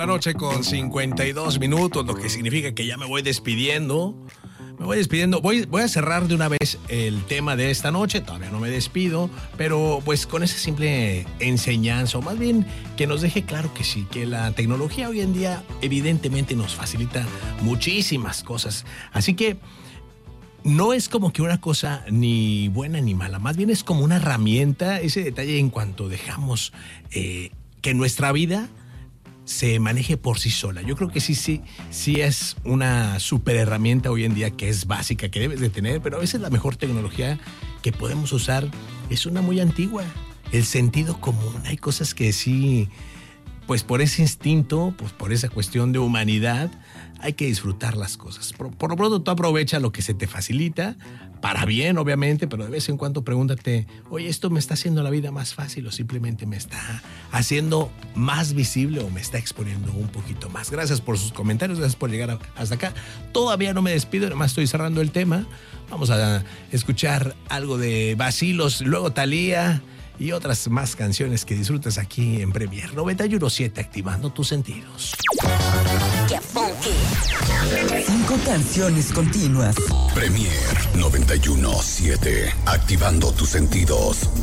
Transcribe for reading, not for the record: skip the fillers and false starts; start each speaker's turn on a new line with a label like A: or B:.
A: noche con 52 minutos, lo que significa que ya me voy despidiendo. Voy a cerrar de una vez el tema de esta noche. Todavía no me despido, pero pues con esa simple enseñanza, o más bien que nos deje claro que sí, que la tecnología hoy en día evidentemente nos facilita muchísimas cosas. Así que no es como que una cosa ni buena ni mala, más bien es como una herramienta, ese detalle en cuanto dejamos que nuestra vida se maneje por sí sola. Yo creo que sí es una super herramienta hoy en día que es básica, que debes de tener, pero a veces la mejor tecnología que podemos usar es una muy antigua, el sentido común. Hay cosas que sí, pues por ese instinto, pues por esa cuestión de humanidad, hay que disfrutar las cosas. Por lo pronto tú aprovecha lo que se te facilita, para bien obviamente, pero de vez en cuando pregúntate, oye, ¿esto me está haciendo la vida más fácil o simplemente me está haciendo más visible o me está exponiendo un poquito más? Gracias por sus comentarios, gracias por llegar hasta acá. Todavía no me despido, nomás estoy cerrando el tema. Vamos a escuchar algo de Vacilos, luego Thalía y otras más canciones que disfrutas aquí en Premier 91.7, activando tus sentidos.
B: ¡Qué funky!
C: 5 canciones continuas.
D: Premier 91.7, activando tus sentidos.